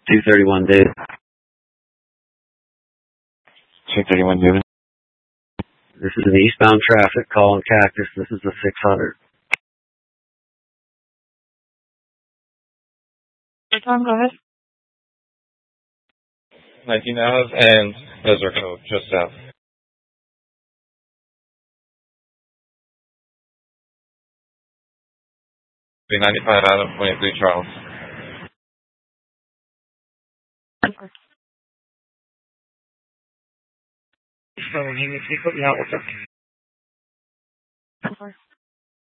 231 David. 231 David. This is an eastbound traffic call on Cactus. This is the 600. Tom, go ahead. 19 Ave and Desert Code, just south. 395 Adam, 23 Charles. So, he was secretly out with us.